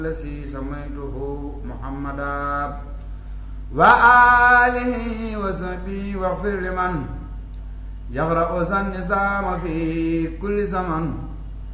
الذي سميته محمدا وآله وصحبه واغفر لمن يقرأ النظام في كل زمن